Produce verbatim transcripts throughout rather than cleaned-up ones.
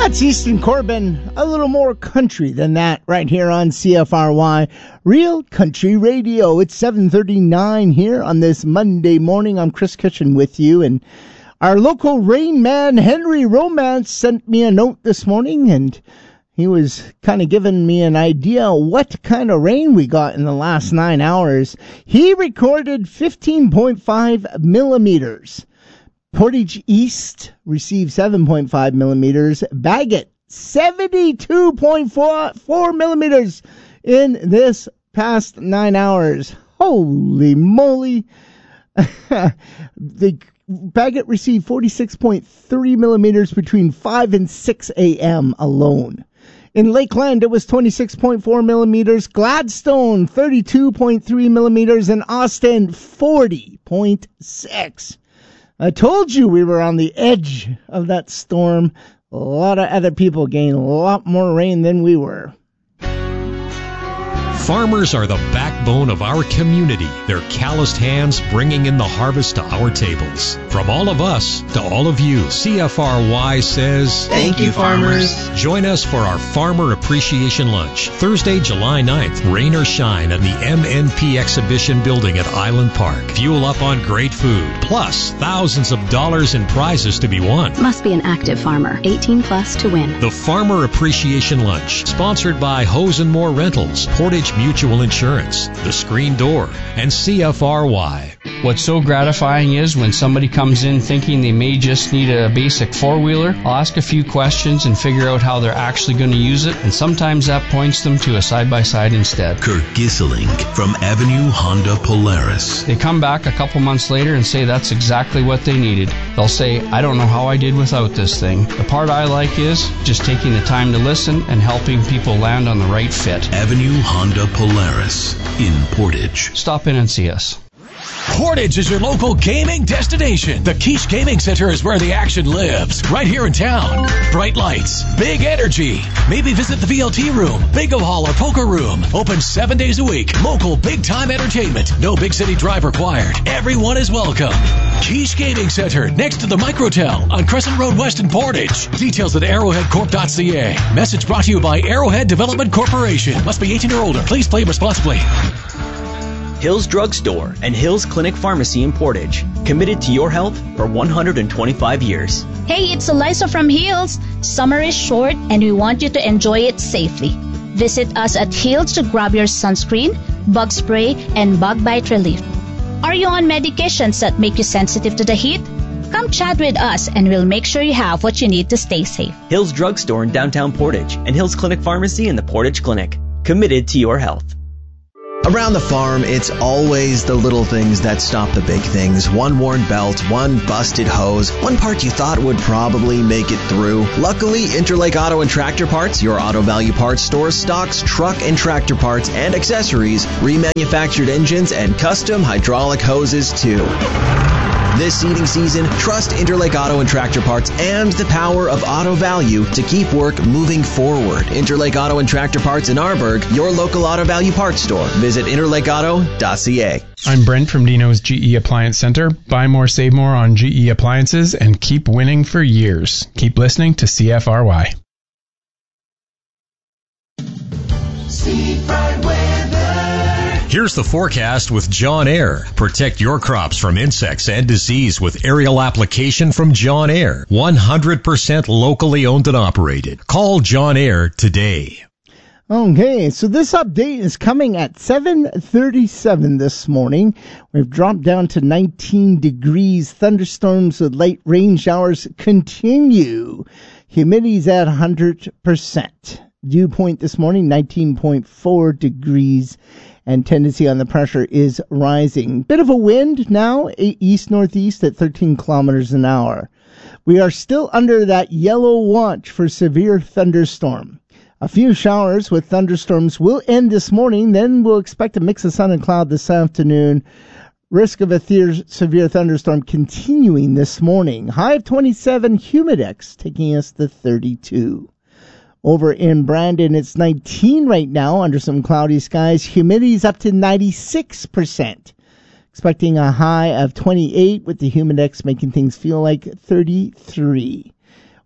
That's Easton Corbin, a little more country than that right here on C F R Y, Real Country Radio. It's seven thirty-nine here on this Monday morning. I'm Chris Kitchen with you, and our local rain man, Henry Romance, sent me a note this morning, and he was kind of giving me an idea what kind of rain we got in the last nine hours. He recorded fifteen point five millimeters. Portage East received seven point five millimeters. Bagot, seventy-two point four millimeters in this past nine hours. Holy moly. The Bagot received forty-six point three millimeters between five and six a.m. alone. In Lakeland, it was twenty-six point four millimeters. Gladstone, thirty-two point three millimeters. And Austin, forty point six. I told you we were on the edge of that storm. A lot of other people gained a lot more rain than we were. Farmers are the backbone of our community. Their calloused hands bringing in the harvest to our tables. From all of us to all of you, C F R Y says, thank you, farmers. Join us for our Farmer Appreciation Lunch, Thursday, July ninth, rain or shine, at the M N P Exhibition Building at Island Park. Fuel up on great food, plus thousands of dollars in prizes to be won. Must be an active farmer, eighteen plus to win. The Farmer Appreciation Lunch, sponsored by Hose and More Rentals, Portage Mutual Insurance, The Screen Door, and C F R Y. What's so gratifying is when somebody comes in thinking they may just need a basic four-wheeler, I'll ask a few questions and figure out how they're actually going to use it, and sometimes that points them to a side-by-side instead. Kirk Gisseling from Avenue Honda Polaris. They come back a couple months later and say that's exactly what they needed. They'll say, I don't know how I did without this thing. The part I like is just taking the time to listen and helping people land on the right fit. Avenue Honda Polaris in Portage. Stop in and see us. Portage is your local gaming destination. The Quiche Gaming Center is where the action lives, right here in town. Bright lights, big energy. Maybe visit the V L T room, bingo hall, or poker room. Open seven days a week. Local big-time entertainment. No big city drive required. Everyone is welcome. Quiche Gaming Center, next to the Microtel on Crescent Road West in Portage. Details at arrowhead corp dot c a. Message brought to you by Arrowhead Development Corporation. Must be eighteen or older. Please play responsibly. Hills Drug Store and Hills Clinic Pharmacy in Portage. Committed to your health for one hundred twenty-five years. Hey, it's Eliza from Hills. Summer is short and we want you to enjoy it safely. Visit us at Hills to grab your sunscreen, bug spray, and bug bite relief. Are you on medications that make you sensitive to the heat? Come chat with us and we'll make sure you have what you need to stay safe. Hills Drug Store in downtown Portage and Hills Clinic Pharmacy in the Portage Clinic. Committed to your health. Around the farm, it's always the little things that stop the big things. One worn belt, one busted hose, one part you thought would probably make it through. Luckily, Interlake Auto and Tractor Parts, your Auto Value Parts store, stocks truck and tractor parts and accessories, remanufactured engines, and custom hydraulic hoses too. This seeding season, trust Interlake Auto and Tractor Parts and the power of Auto Value to keep work moving forward. Interlake Auto and Tractor Parts in Arborg, your local Auto Value Parts store. Visit interlake auto dot c a. I'm Brent from Dino's G E Appliance Center. Buy more, save more on G E appliances and keep winning for years. Keep listening to C F R Y. Seafront weather. Here's the forecast with John Air. Protect your crops from insects and disease with aerial application from John Air. one hundred percent locally owned and operated. Call John Air today. Okay, so this update is coming at seven thirty-seven this morning. We've dropped down to nineteen degrees. Thunderstorms with light rain showers continue. Humidity's at one hundred percent. Dew point this morning, nineteen point four degrees. And tendency on the pressure is rising. Bit of a wind now, east-northeast at thirteen kilometers an hour. We are still under that yellow watch for severe thunderstorm. A few showers with thunderstorms will end this morning. Then we'll expect a mix of sun and cloud this afternoon. Risk of a the- severe thunderstorm continuing this morning. High of twenty-seven, humidex taking us to thirty-two. Over in Brandon, it's nineteen right now under some cloudy skies. Humidity's up to ninety-six percent. Expecting a high of twenty-eight with the humidex making things feel like thirty-three.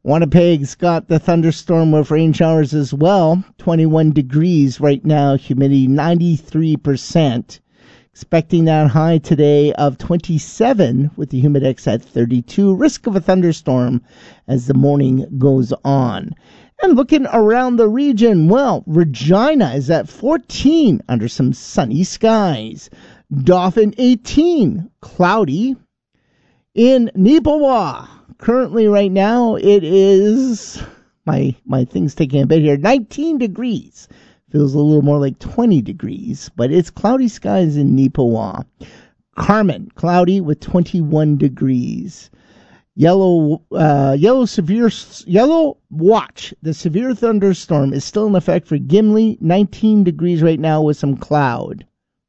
Winnipeg's got the thunderstorm with rain showers as well. twenty-one degrees right now, humidity ninety-three percent. Expecting that high today of twenty-seven with the humidex at thirty-two. Risk of a thunderstorm as the morning goes on. And looking around the region, well, Regina is at fourteen under some sunny skies. Dauphin eighteen, cloudy. In Neepawa, currently right now it is, my my thing's taking a bit here, nineteen degrees. Feels a little more like twenty degrees, but it's cloudy skies in Neepawa. Carmen, cloudy with twenty-one degrees. Yellow, uh, yellow severe, yellow watch. The severe thunderstorm is still in effect for Gimli, nineteen degrees right now with some cloud.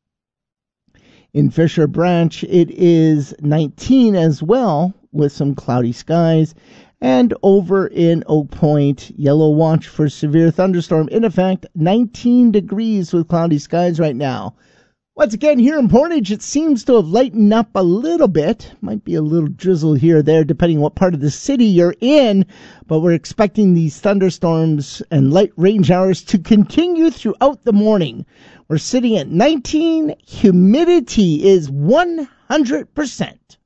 In Fisher Branch, it is nineteen as well with some cloudy skies. And over in Oak Point, yellow watch for severe thunderstorm in effect, nineteen degrees with cloudy skies right now. Once again, here in Portage, it seems to have lightened up a little bit. Might be a little drizzle here or there, depending on what part of the city you're in. But we're expecting these thunderstorms and light rain showers to continue throughout the morning. We're sitting at nineteen. Humidity is one hundred percent.